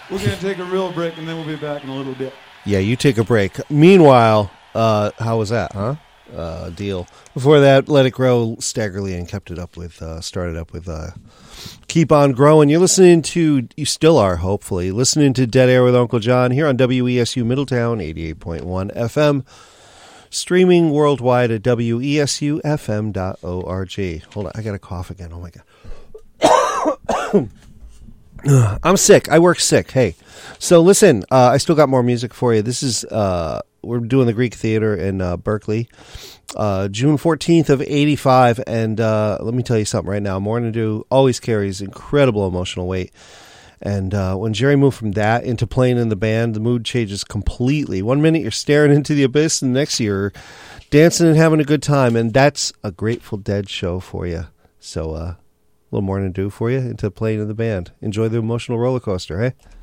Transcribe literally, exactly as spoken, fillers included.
We're going to take a real break, and then we'll be back in a little bit. Yeah, you take a break. Meanwhile, uh, how was that, huh? Uh, deal. Before that, Let It Grow, Staggerly, and kept it up with, uh, started up with uh, Keep On Growing. You're listening to, you still are, hopefully, listening to Dead Air with Uncle John here on W E S U Middletown, eighty-eight point one F M. Streaming worldwide at W E S U F M dot org. Hold on, I got a cough again. Oh, my God. I'm sick. I work sick. Hey. So listen, uh, I still got more music for you. This is, uh, we're doing the Greek Theater in uh, Berkeley, uh, June fourteenth of eighty-five. And uh, let me tell you something right now. Morning Dew always carries incredible emotional weight. And uh, when Jerry moved from that into playing in the band, the mood changes completely. One minute you're staring into the abyss, and the next you're dancing and having a good time. And that's a Grateful Dead show for you. So uh, a little Morning Dew for you into playing in the band. Enjoy the emotional roller coaster, hey?